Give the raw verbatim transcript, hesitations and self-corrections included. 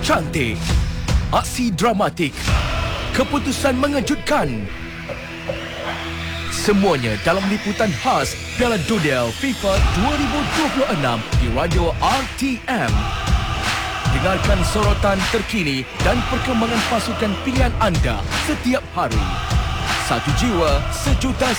cantik, aksi dramatik, keputusan mengejutkan. Semuanya dalam liputan khas Piala Dunia FIFA dua ribu dua puluh enam di Radio R T M. Dengarkan sorotan terkini dan perkembangan pasukan pilihan anda setiap hari. Satu jiwa, sejuta